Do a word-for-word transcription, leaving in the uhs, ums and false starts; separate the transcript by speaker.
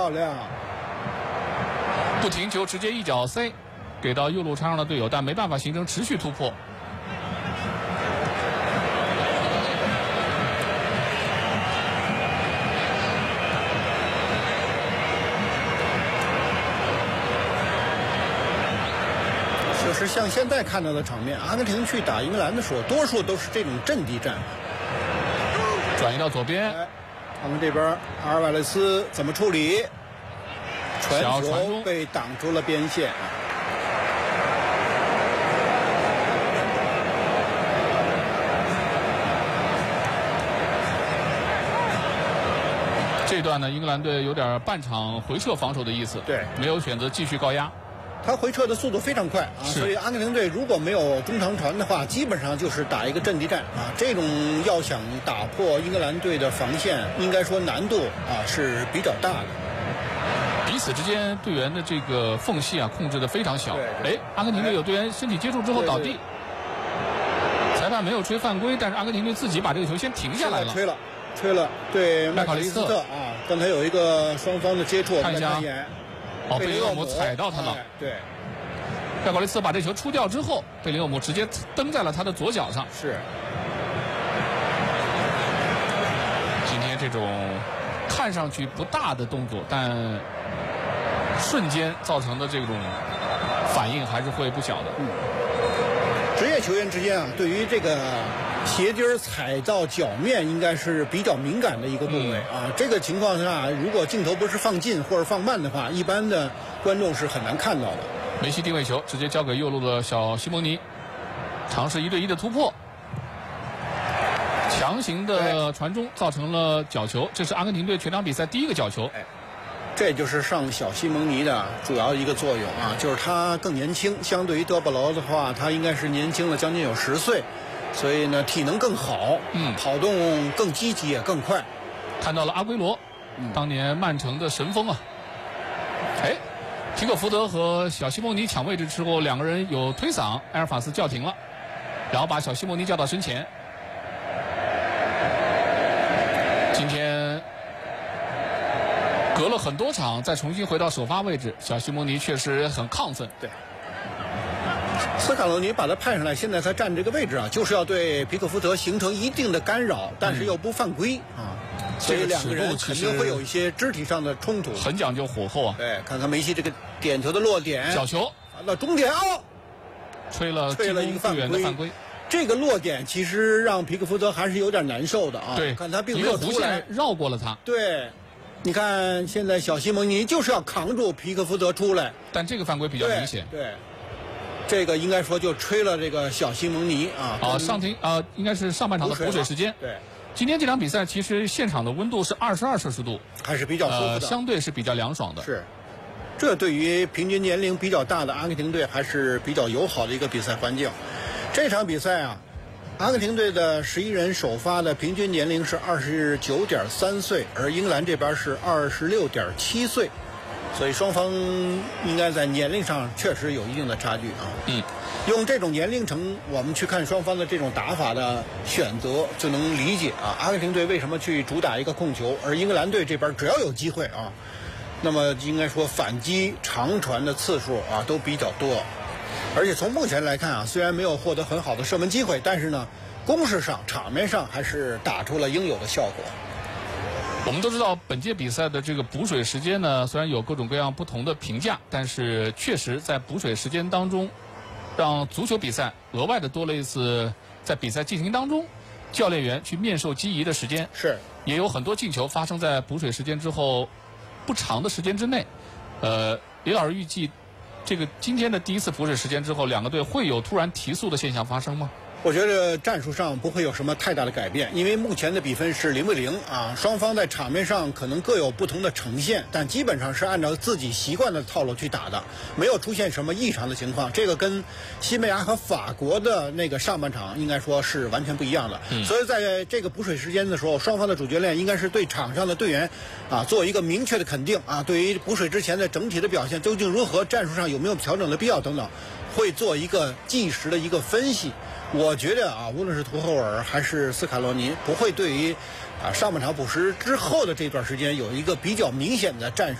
Speaker 1: 漂亮，
Speaker 2: 不停球，直接一脚塞给到右路插上的队友，但没办法形成持续突破。
Speaker 1: 就是像现在看到的场面，阿根廷去打英格兰的时候，多数都是这种阵地战。
Speaker 2: 转移到左边，
Speaker 1: 哎、他们这边阿尔瓦雷斯怎么处理？传球被挡住了边线。
Speaker 2: 这段呢，英格兰队有点半场回撤防守的意思，
Speaker 1: 对，
Speaker 2: 没有选择继续高压。
Speaker 1: 他回撤的速度非常快啊，所以阿根廷队如果没有中长传的话，基本上就是打一个阵地战啊。这种要想打破英格兰队的防线，应该说难度啊是比较大的。
Speaker 2: 彼此之间队员的这个缝隙啊控制的非常小。哎，阿根廷队有队员身体接触之后倒地，对对对，裁判没有吹犯规，但是阿根廷队自己把这个球先停下来了。
Speaker 1: 吹了，吹了，对麦考利斯特啊，刚才有一个双方的接触，
Speaker 2: 看一下。哦，贝林厄姆踩到他了。
Speaker 1: 哎、对，
Speaker 2: 麦考利斯特把这球出掉之后，贝林厄姆直接蹬在了他的左脚上。
Speaker 1: 是。
Speaker 2: 今天这种看上去不大的动作，但瞬间造成的这种反应还是会不小的。
Speaker 1: 嗯。职业球员之间啊，对于这个鞋底踩到脚面应该是比较敏感的一个部位啊。嗯、这个情况下，如果镜头不是放近或者放慢的话，一般的观众是很难看到的。
Speaker 2: 梅西定位球直接交给右路的小西蒙尼，尝试一对一的突破，强行的传中造成了角球，这是阿根廷队全场比赛第一个角球。
Speaker 1: 哎，这就是上小西蒙尼的主要一个作用啊，就是他更年轻，相对于德保罗的话，他应该是年轻了将近有十岁。所以呢，体能更好，
Speaker 2: 嗯，
Speaker 1: 跑动更积极也更快。
Speaker 2: 看到了阿圭罗，嗯、当年曼城的神锋啊。哎，皮克福德和小西蒙尼抢位置之后，两个人有推搡，埃尔法斯叫停了，然后把小西蒙尼叫到身前。今天隔了很多场，再重新回到首发位置，小西蒙尼确实很亢奋。
Speaker 1: 对。斯卡罗尼把他派上来，现在他站这个位置啊，就是要对皮克福德形成一定的干扰，但是又不犯规、嗯、啊，所以两个人肯定会有一些肢体上的冲突，
Speaker 2: 很讲究火候啊。
Speaker 1: 对，看看梅西这个点球的落点，
Speaker 2: 角球
Speaker 1: 到终点啊，
Speaker 2: 吹了
Speaker 1: 吹了一个犯
Speaker 2: 规，犯规。
Speaker 1: 这个落点其实让皮克福德还是有点难受的啊。
Speaker 2: 对，
Speaker 1: 看他并没有出来，
Speaker 2: 绕过了他。
Speaker 1: 对。你看，现在小西蒙尼就是要扛住皮克福德出来，
Speaker 2: 但这个犯规比较明显。
Speaker 1: 对。对，这个应该说就吹了这个小西蒙尼啊。
Speaker 2: 啊，上庭啊，应该是上半场的补水时间。
Speaker 1: 对。
Speaker 2: 今天这场比赛其实现场的温度是二十二摄氏度，
Speaker 1: 还是比较舒服的、呃，
Speaker 2: 相对是比较凉爽的。
Speaker 1: 是。这对于平均年龄比较大的阿根廷队还是比较友好的一个比赛环境。这场比赛啊，阿根廷队的十一人首发的平均年龄是二十九点三岁，而英格兰这边是二十六点七岁，所以双方应该在年龄上确实有一定的差距啊。
Speaker 2: 嗯，
Speaker 1: 用这种年龄层我们去看双方的这种打法的选择，就能理解啊，阿根廷队为什么去主打一个控球，而英格兰队这边只要有机会啊，那么应该说反击长传的次数啊都比较多。而且从目前来看啊，虽然没有获得很好的射门机会，但是呢，攻势上、场面上还是打出了应有的效果。
Speaker 2: 我们都知道，本届比赛的这个补水时间呢，虽然有各种各样不同的评价，但是确实在补水时间当中，让足球比赛额外的多了一次在比赛进行当中，教练员去面授机宜的时间。
Speaker 1: 是，
Speaker 2: 也有很多进球发生在补水时间之后不长的时间之内。呃，李老师预计，这个今天的第一次补水时间之后，两个队会有突然提速的现象发生吗？
Speaker 1: 我觉得战术上不会有什么太大的改变，因为目前的比分是零比零啊，双方在场面上可能各有不同的呈现，但基本上是按照自己习惯的套路去打的，没有出现什么异常的情况。这个跟西班牙和法国的那个上半场应该说是完全不一样的。嗯、所以在这个补水时间的时候，双方的主教练应该是对场上的队员啊做一个明确的肯定啊，对于补水之前的整体的表现究竟如何，战术上有没有调整的必要等等，会做一个即时的一个分析。我觉得啊，无论是图赫尔还是斯卡罗尼，不会对于啊上半场补时之后的这段时间有一个比较明显的战术